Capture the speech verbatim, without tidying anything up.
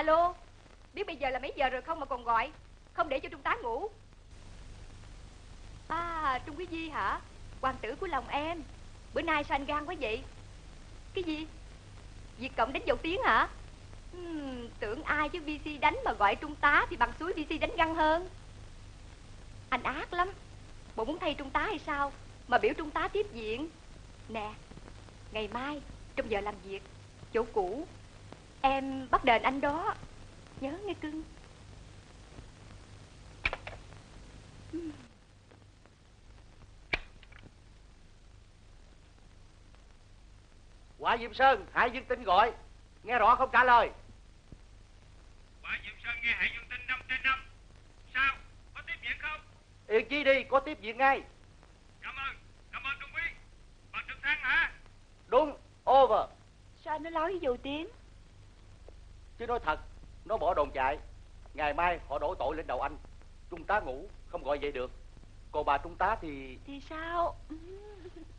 Alo, biết bây giờ là mấy giờ rồi không mà còn gọi? Không để cho Trung tá ngủ. À, Trung Quý Di hả? Hoàng tử của lòng em. Bữa nay sao anh gan quá vậy? Cái gì? Việt Cộng đánh dầu tiếng hả? Hmm, tưởng ai chứ vê xê đánh mà gọi Trung tá thì bằng suối vê xê đánh găng hơn. Anh ác lắm. Bộ muốn thay Trung tá hay sao mà biểu Trung tá tiếp viện? Nè, ngày mai trong giờ làm việc, chỗ cũ, em bắt đền anh đó. Nhớ nghe cưng. Quả Diệm Sơn, Hải Dương Tinh gọi. Nghe rõ không trả lời. Quả Diệm Sơn nghe Hải Dương Tinh năm trên năm. Sao? Có tiếp viện không? Yên chi đi, có tiếp viện ngay. Cảm ơn, cảm ơn Trung Quý. Bằng trực thăng hả? Đúng, over. Sao anh nói láo với dầu tiếng? Chứ nói thật, nó bỏ đồn chạy. Ngày mai họ đổ tội lên đầu anh. Trung tá ngủ, không gọi vậy được. Còn bà Trung tá thì... Thì sao?